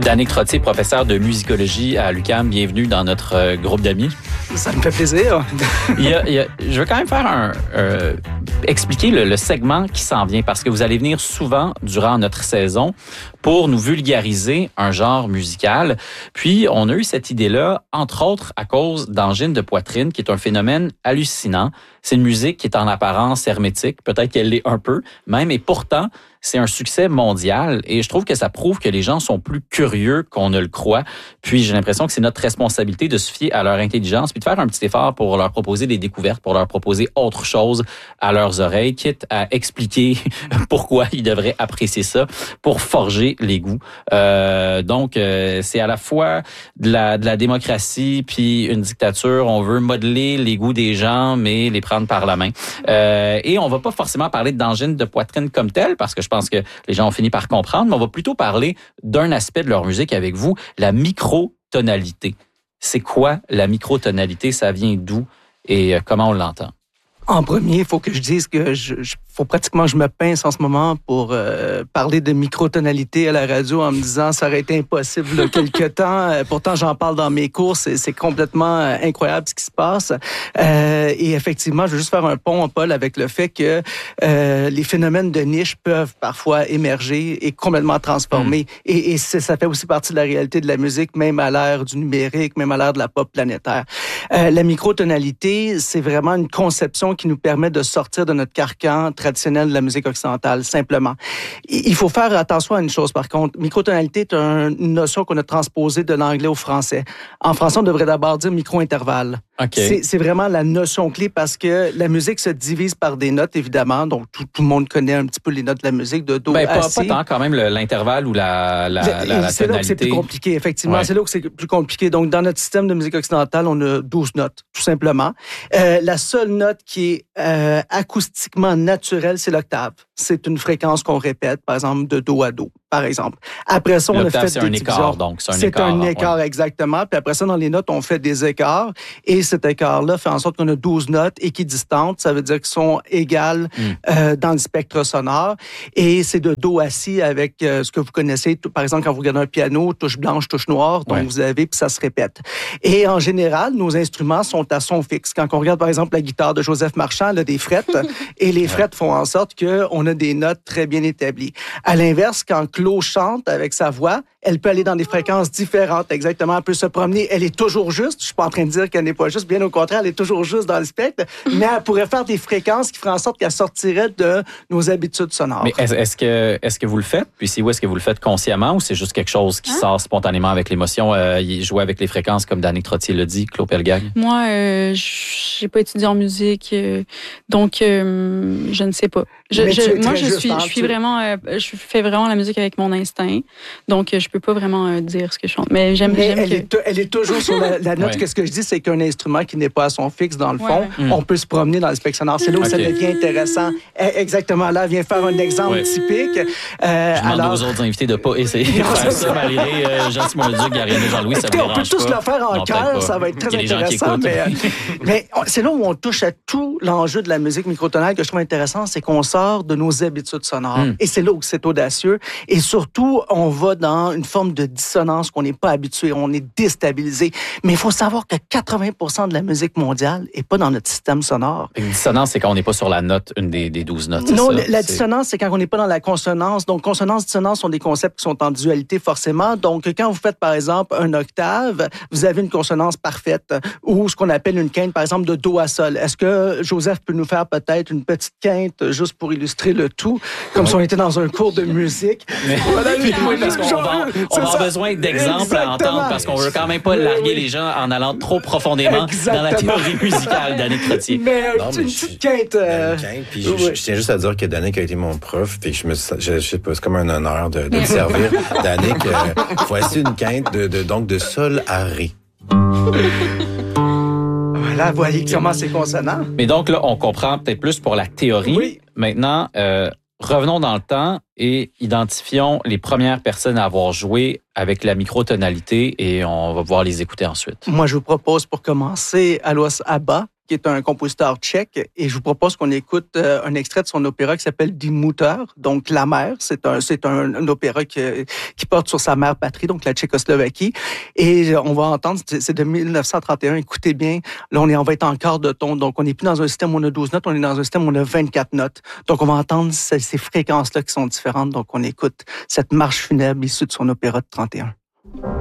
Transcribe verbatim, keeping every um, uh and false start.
Danick Trottier, professeur de musicologie à l'U Q A M. Bienvenue dans notre euh, groupe d'amis. Ça me fait plaisir. il y a, il y a, je veux quand même faire un... Euh, expliquer le, le segment qui s'en vient, parce que vous allez venir souvent durant notre saison pour nous vulgariser un genre musical. Puis, on a eu cette idée-là, entre autres, à cause d'angine de poitrine, qui est un phénomène hallucinant. C'est une musique qui est en apparence hermétique. Peut-être qu'elle l'est un peu, même. Et pourtant, c'est un succès mondial. Et je trouve que ça prouve que les gens sont plus curieux qu'on ne le croit. Puis, j'ai l'impression que c'est notre responsabilité de se fier à leur intelligence puis de faire un petit effort pour leur proposer des découvertes, pour leur proposer autre chose à leurs oreilles, quitte à expliquer pourquoi ils devraient apprécier ça pour forger les goûts. Euh, donc, euh, c'est à la fois de la, de la démocratie puis une dictature. On veut modeler les goûts des gens, mais les prendre par la main. Euh, et on va pas forcément parler d'angine de poitrine comme telle, parce que je pense que les gens ont fini par comprendre, mais on va plutôt parler d'un aspect de leur musique avec vous, la microtonalité. C'est quoi la microtonalité? Ça vient d'où et comment on l'entend? En premier, il faut que je dise que je, je faut pratiquement que je me pince en ce moment pour euh, parler de microtonalité à la radio en me disant ça aurait été impossible il y a quelque temps. Euh, pourtant, j'en parle dans mes cours. C'est, c'est complètement euh, incroyable ce qui se passe. Euh, et effectivement, je veux juste faire un pont, Paul, avec le fait que euh, les phénomènes de niche peuvent parfois émerger et complètement transformer. Mmh. Et, et ça fait aussi partie de la réalité de la musique, même à l'ère du numérique, même à l'ère de la pop planétaire. Euh, la microtonalité, c'est vraiment une conception qui nous permet de sortir de notre carcan traditionnel de la musique occidentale, simplement. Il faut faire attention à une chose, par contre. Microtonalité est une notion qu'on a transposée de l'anglais au français. En français, on devrait d'abord dire micro-intervalle. Okay. C'est, c'est vraiment la notion clé parce que la musique se divise par des notes, évidemment. Donc, tout, tout le monde connaît un petit peu les notes de la musique, de Do ben, à pas, Si. Pas tant, quand même, le, l'intervalle ou la, la, la, la, la c'est tonalité. C'est là que c'est plus compliqué, effectivement. Ouais. C'est là que c'est plus compliqué. Donc, dans notre système de musique occidentale, on a douze notes, tout simplement. Euh, la seule note qui est euh, acoustiquement naturelle, c'est l'octave. C'est une fréquence qu'on répète, par exemple, de Do à Do, par exemple. Après ça, on l'octave, a fait c'est des un divisions. écart, donc. C'est un c'est écart. C'est un écart, ouais. exactement. Puis après ça, dans les notes, on fait des écarts. Et cet écart-là fait en sorte qu'on a douze notes équidistantes. Ça veut dire qu'elles sont égales mm. euh, dans le spectre sonore. Et c'est de Do à Si avec euh, ce que vous connaissez. Par exemple, quand vous regardez un piano, touche blanche, touche noire. Donc, ouais. vous avez, puis ça se répète. Et en général, nos instruments sont à son fixe. Quand on regarde, par exemple, la guitare de Joseph Marchand, elle a des frettes. Et les frettes font en sorte qu'on a des notes très bien établies. À l'inverse, quand Claude chante avec sa voix, elle peut aller dans des fréquences différentes. Exactement. Elle peut se promener. Elle est toujours juste. Je suis pas en train de dire qu'elle n'est pas juste. Bien au contraire, elle est toujours juste dans le spectre. Mais elle pourrait faire des fréquences qui feraient en sorte qu'elle sortirait de nos habitudes sonores. Mais est-ce, est-ce que, est-ce que vous le faites? Puis si oui, est-ce que vous le faites consciemment ou c'est juste quelque chose qui hein? sort spontanément avec l'émotion? Euh, jouer avec les fréquences comme Danick Trottier l'a dit, Claude Pelgag? Moi, euh, j'ai pas étudié en musique. Euh, donc, euh, je ne sais pas. Je, je, moi, je suis, je suis vraiment, euh, je fais vraiment la musique avec mon instinct. Donc, je peux pas vraiment euh, dire ce que je chante. Mais j'aime, mais j'aime elle, que... est, elle est toujours sur la, la note. Ouais. Qu'est-ce que je dis, c'est qu'un instrument qui n'est pas à son fixe, dans le fond, ouais, ouais. on peut se promener dans le spectre sonore. C'est là où okay. ça devient intéressant. Exactement. Là, viens faire un exemple ouais. typique. Euh, je demande alors... aux autres invités de pas essayer de faire ça, malgré euh, Jean-Simon Leduc, Gary Jean-Louis, ça Écoutez, me on peut dérange tous pas. le faire en chœur, ça va être très intéressant. Mais, euh, mais c'est là où on touche à tout l'enjeu de la musique microtonale que je trouve intéressant, c'est qu'on sort de nos habitudes sonores. Mm. Et c'est là où c'est audacieux. Et surtout, on va dans une forme de dissonance qu'on n'est pas habitué, on est déstabilisé. Mais il faut savoir que quatre-vingts pour cent de la musique mondiale n'est pas dans notre système sonore. Une dissonance, c'est quand on n'est pas sur la note, une des, des douze notes, c'est non, ça? la, la c'est... dissonance, c'est quand on n'est pas dans la consonance. Donc, consonance, dissonance sont des concepts qui sont en dualité forcément. Donc, quand vous faites, par exemple, un octave, vous avez une consonance parfaite ou ce qu'on appelle une quinte, par exemple, de Do à Sol. Est-ce que Joseph peut nous faire peut-être une petite quinte juste pour illustrer le tout, comme ouais. si on était dans un cours de musique? Mais, voilà, oui, oui, parce qu'on va, on va avoir besoin d'exemples Exactement. à entendre parce qu'on veut quand même pas larguer oui. les gens en allant trop profondément Exactement. dans la théorie musicale d'Danick Trottier. Mais non, une petite quinte. Euh... Puis oui. je, je tiens juste à dire que Danick a été mon prof, puis je me, je, je sais pas, c'est comme un honneur de, de le servir. Danick, euh, voici une quinte de, de donc de Sol à Ré. Voilà, voyez comment c'est consonant. Mais donc là, on comprend peut-être plus pour la théorie. Oui. Maintenant, euh, revenons dans le temps et identifions les premières personnes à avoir joué avec la microtonalité et on va pouvoir les écouter ensuite. Moi, je vous propose pour commencer Alois Abba, qui est un compositeur tchèque, et je vous propose qu'on écoute euh, un extrait de son opéra qui s'appelle Die Mutter, donc la mère. C'est un, c'est un, un opéra qui, qui porte sur sa mère patrie, donc la Tchécoslovaquie. Et on va entendre, c'est de mille neuf cent trente et un, écoutez bien, là on, est, on va être en quart de ton, donc on n'est plus dans un système où on a douze notes, on est dans un système où on a vingt-quatre notes. Donc on va entendre ces, ces fréquences-là qui sont différentes, donc on écoute cette marche funèbre issue de son opéra de trente et un.